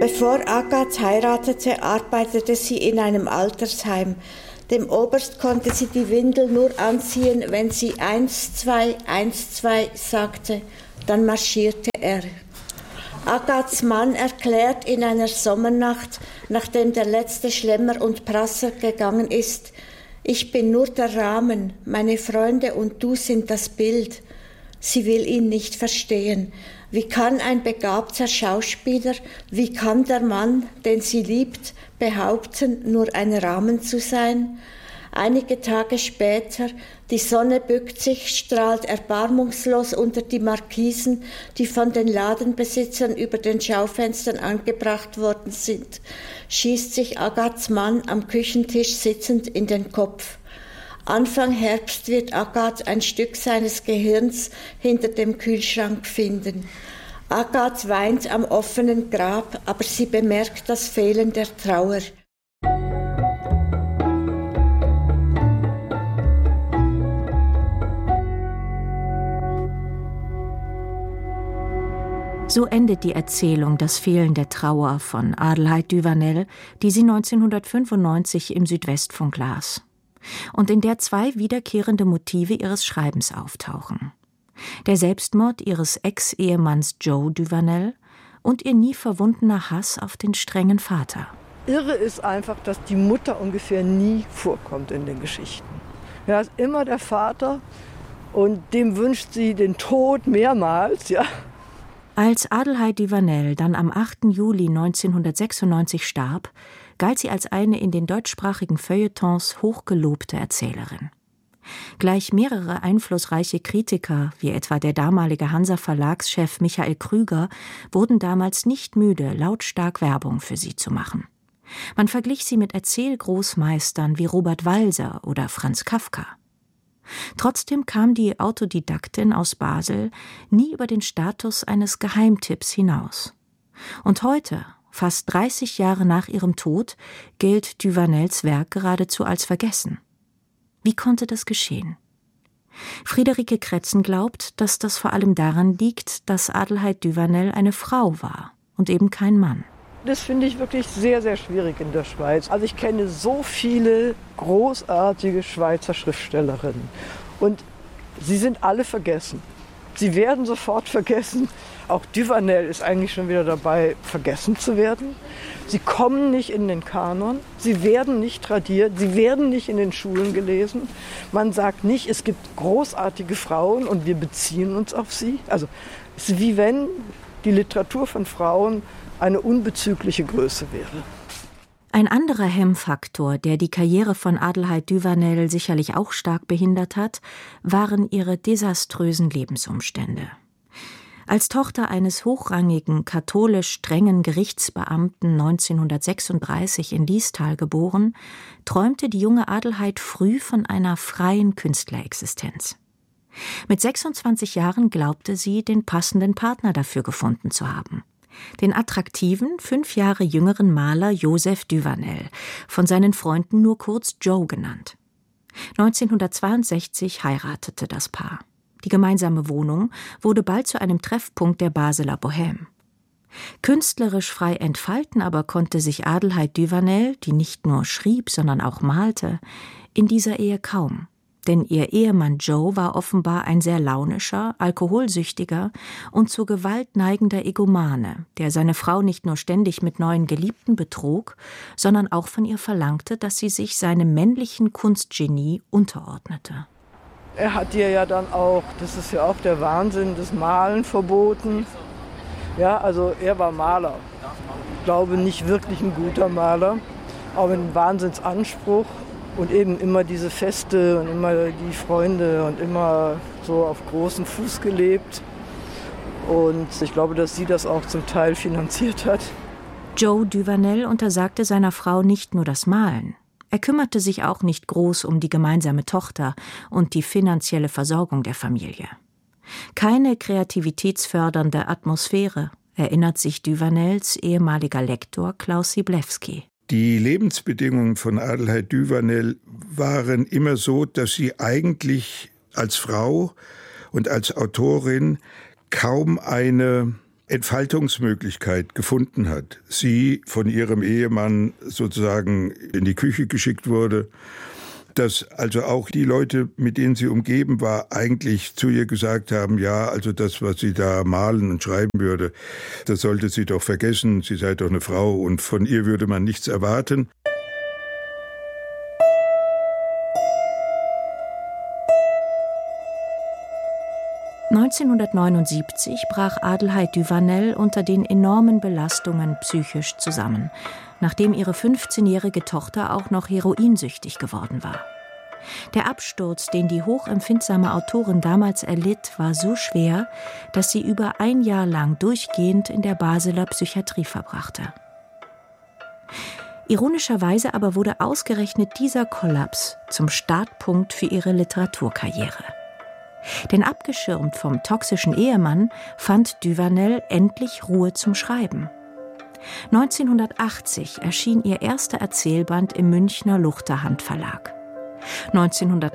Bevor Agathe heiratete, arbeitete sie in einem Altersheim. Dem Oberst konnte sie die Windel nur anziehen, wenn sie 1, 2, 1, 2 sagte. Dann marschierte er. Agaths Mann erklärt in einer Sommernacht, nachdem der letzte Schlemmer und Prasser gegangen ist: Ich bin nur der Rahmen, meine Freunde und du sind das Bild. Sie will ihn nicht verstehen. Wie kann ein begabter Schauspieler, wie kann der Mann, den sie liebt, behaupten, nur ein Rahmen zu sein? Einige Tage später, die Sonne bückt sich, strahlt erbarmungslos unter die Markisen, die von den Ladenbesitzern über den Schaufenstern angebracht worden sind, schießt sich Agaths Mann am Küchentisch sitzend in den Kopf. Anfang Herbst wird Agathe ein Stück seines Gehirns hinter dem Kühlschrank finden. Agathe weint am offenen Grab, aber sie bemerkt das Fehlen der Trauer. So endet die Erzählung Das Fehlen der Trauer von Adelheid Duvanel, die sie 1995 im Südwestfunk las. Und in der 2 wiederkehrende Motive ihres Schreibens auftauchen: der Selbstmord ihres Ex-Ehemanns Joe Duvanel und ihr nie verwundener Hass auf den strengen Vater. Irre ist einfach, dass die Mutter ungefähr nie vorkommt in den Geschichten. Ja, ist immer der Vater und dem wünscht sie den Tod mehrmals, ja. Als Adelheid Duvanel dann am 8. Juli 1996 starb, galt sie als eine in den deutschsprachigen Feuilletons hochgelobte Erzählerin. Gleich mehrere einflussreiche Kritiker, wie etwa der damalige Hansa-Verlagschef Michael Krüger, wurden damals nicht müde, lautstark Werbung für sie zu machen. Man verglich sie mit Erzählgroßmeistern wie Robert Walser oder Franz Kafka. Trotzdem kam die Autodidaktin aus Basel nie über den Status eines Geheimtipps hinaus. Und heute, fast 30 Jahre nach ihrem Tod, gilt Duvanels Werk geradezu als vergessen. Wie konnte das geschehen? Friederike Kretzen glaubt, dass das vor allem daran liegt, dass Adelheid Duvanel eine Frau war und eben kein Mann. Das finde ich wirklich sehr, sehr schwierig in der Schweiz. Also ich kenne so viele großartige Schweizer Schriftstellerinnen und sie sind alle vergessen. Sie werden sofort vergessen. Auch Duvanel ist eigentlich schon wieder dabei, vergessen zu werden. Sie kommen nicht in den Kanon, sie werden nicht tradiert, sie werden nicht in den Schulen gelesen. Man sagt nicht, es gibt großartige Frauen und wir beziehen uns auf sie. Also es ist wie wenn die Literatur von Frauen eine unbezügliche Größe wäre. Ein anderer Hemmfaktor, der die Karriere von Adelheid Duvanel sicherlich auch stark behindert hat, waren ihre desaströsen Lebensumstände. Als Tochter eines hochrangigen, katholisch strengen Gerichtsbeamten 1936 in Liestal geboren, träumte die junge Adelheid früh von einer freien Künstlerexistenz. Mit 26 Jahren glaubte sie, den passenden Partner dafür gefunden zu haben: den attraktiven, 5 Jahre jüngeren Maler Joseph Duvanel, von seinen Freunden nur kurz Joe genannt. 1962 heiratete das Paar. Die gemeinsame Wohnung wurde bald zu einem Treffpunkt der Basler Bohème. Künstlerisch frei entfalten aber konnte sich Adelheid Duvanel, die nicht nur schrieb, sondern auch malte, in dieser Ehe kaum. Denn ihr Ehemann Joe war offenbar ein sehr launischer, alkoholsüchtiger und zur Gewalt neigender Egomane, der seine Frau nicht nur ständig mit neuen Geliebten betrog, sondern auch von ihr verlangte, dass sie sich seinem männlichen Kunstgenie unterordnete. Er hat ihr ja dann auch, das ist ja auch der Wahnsinn, das Malen verboten. Ja, also er war Maler. Ich glaube, nicht wirklich ein guter Maler, aber ein Wahnsinnsanspruch. Und eben immer diese Feste und immer die Freunde und immer so auf großem Fuß gelebt. Und ich glaube, dass sie das auch zum Teil finanziert hat. Joe Duvanel untersagte seiner Frau nicht nur das Malen. Er kümmerte sich auch nicht groß um die gemeinsame Tochter und die finanzielle Versorgung der Familie. Keine kreativitätsfördernde Atmosphäre, erinnert sich Duvanels ehemaliger Lektor Klaus Siblewski. Die Lebensbedingungen von Adelheid Duvanel waren immer so, dass sie eigentlich als Frau und als Autorin kaum eine Entfaltungsmöglichkeit gefunden hat. Sie von ihrem Ehemann sozusagen in die Küche geschickt wurde, dass also auch die Leute, mit denen sie umgeben war, eigentlich zu ihr gesagt haben, ja, also das, was sie da malen und schreiben würde, das sollte sie doch vergessen, sie sei doch eine Frau und von ihr würde man nichts erwarten. (1979) brach Adelheid Duvanel unter den enormen Belastungen psychisch zusammen, nachdem ihre 15-jährige Tochter auch noch heroinsüchtig geworden war. Der Absturz, den die hochempfindsame Autorin damals erlitt, war so schwer, dass sie über ein Jahr lang durchgehend in der Basler Psychiatrie verbrachte. Ironischerweise aber wurde ausgerechnet dieser Kollaps zum Startpunkt für ihre Literaturkarriere. Denn abgeschirmt vom toxischen Ehemann fand Duvanel endlich Ruhe zum Schreiben. 1980 erschien ihr erster Erzählband im Münchner Luchterhand Verlag.